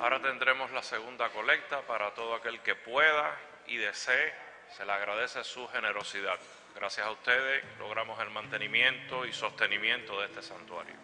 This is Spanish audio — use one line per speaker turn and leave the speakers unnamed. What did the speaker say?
Ahora tendremos la segunda colecta para todo aquel que pueda y desee. Se le agradece su generosidad. Gracias a ustedes logramos el mantenimiento y sostenimiento de este santuario.